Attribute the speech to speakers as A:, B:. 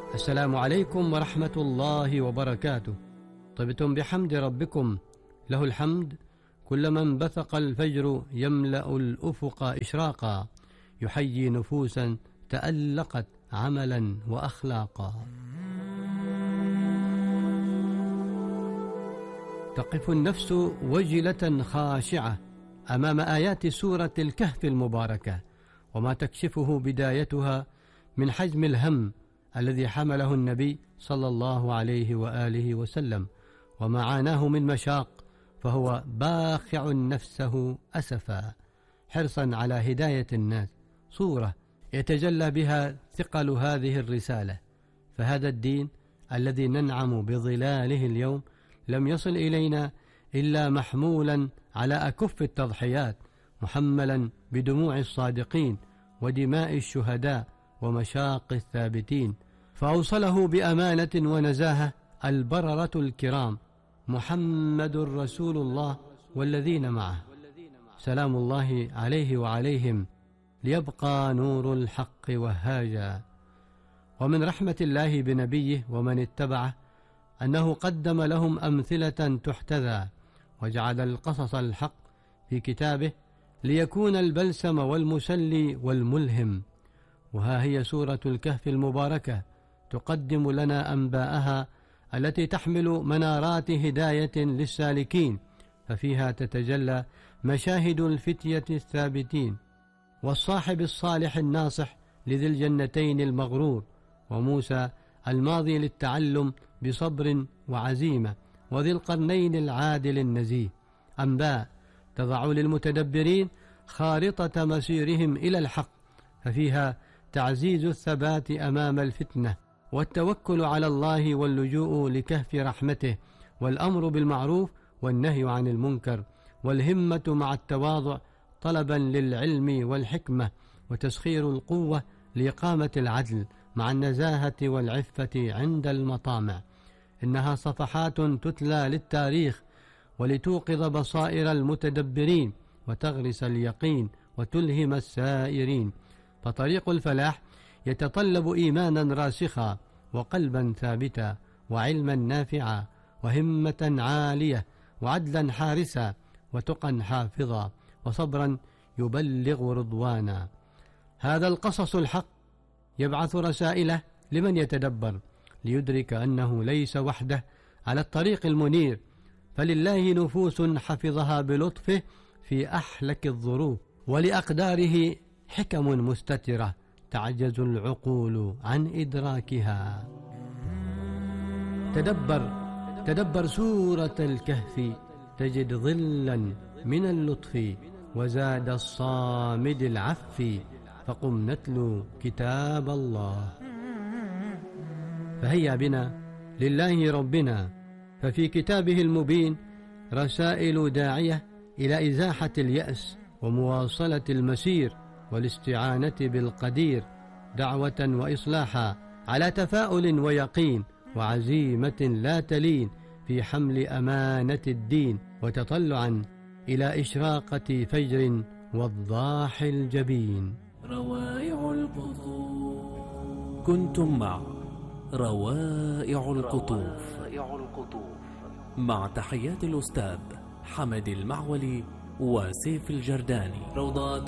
A: السلام عليكم ورحمة الله وبركاته. طبتم بحمد ربكم، له الحمد كلما انبثق الفجر يملأ الأفق إشراقا، يحيي نفوسا تألقت عملا وأخلاقا. تقف النفس وجلة خاشعة أمام آيات سورة الكهف المباركة، وما تكشفه بدايتها من حجم الهم الذي حمله النبي صلى الله عليه وآله وسلم، وما عاناه من مشاق، فهو باخع نفسه أسفا حرصا على هداية الناس، صورة يتجلى بها ثقل هذه الرسالة. فهذا الدين الذي ننعم بظلاله اليوم لم يصل إلينا إلا محمولا على أكف التضحيات، محملا بدموع الصادقين ودماء الشهداء ومشاق الثابتين، فأوصله بأمانة ونزاهة البررة الكرام محمد رسول الله والذين معه، سلام الله عليه وعليهم، ليبقى نور الحق وهاجا. ومن رحمة الله بنبيه ومن اتبعه أنه قدم لهم أمثلة تحتذى، وجعل القصص الحق في كتابه ليكون البلسم والمسلي والملهم. وها هي سورة الكهف المباركة تقدم لنا أنباءها التي تحمل منارات هداية للسالكين، ففيها تتجلى مشاهد الفتية الثابتين، والصاحب الصالح الناصح لذي الجنتين المغرور، وموسى الماضي للتعلم بصبر وعزيمة، وذي القرنين العادل النزيه. أنباء تضع للمتدبرين خارطة مسيرهم إلى الحق، ففيها تعزيز الثبات أمام الفتنة، والتوكل على الله واللجوء لكهف رحمته، والأمر بالمعروف والنهي عن المنكر، والهمة مع التواضع طلبا للعلم والحكمة، وتسخير القوة لإقامة العدل مع النزاهة والعفة عند المطامع. إنها صفحات تتلى للتاريخ ولتوقظ بصائر المتدبرين وتغرس اليقين وتلهم السائرين، فطريق الفلاح يتطلب إيمانا راسخا وقلبا ثابتا وعلما نافعا وهمة عالية وعدلا حارسا وتقا حافظا وصبرا يبلغ رضوانا. هذا القصص الحق يبعث رسائله لمن يتدبر، ليدرك أنه ليس وحده على الطريق المنير، فلله نفوس حفظها بلطفه في أحلك الظروف، ولأقداره حكم مستترة تعجز العقول عن إدراكها. تدبر سورة الكهف تجد ظلا من اللطف وزاد الصامد العف، فقم نتلو كتاب الله. فهيا بنا لله ربنا، ففي كتابه المبين رسائل داعية إلى إزاحة اليأس ومواصلة المسير والاستعانة بالقدير، دعوة وإصلاحا على تفاؤل ويقين وعزيمة لا تلين في حمل أمانة الدين، وتطلعا إلى إشراقة فجر والضاح الجبين.
B: روائع القطوف. كنتم مع روائع القطوف مع تحيات الأستاذ حمد المعولي وسيف الجرداني. روضات